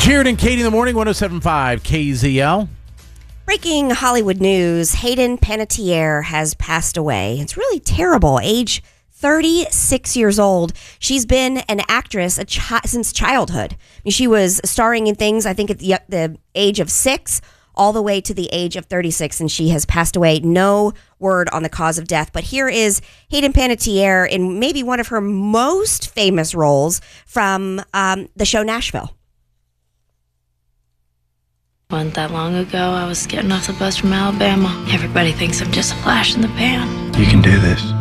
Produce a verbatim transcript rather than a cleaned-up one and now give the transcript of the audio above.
Jared and Katie in the morning, one oh seven point five K Z L. Breaking Hollywood news, Hayden Panettiere has passed away. It's really terrible. Age thirty-six years old. She's been an actress a chi- since childhood. I mean, she was starring in things, I think, at the, the age of six, all the way to the age of thirty-six, and she has passed away. No word on the cause of death. But here is Hayden Panettiere in maybe one of her most famous roles from um, the show Nashville. Wasn't that long ago, I was getting off the bus from Alabama. Everybody thinks I'm just a flash in the pan. You can do this.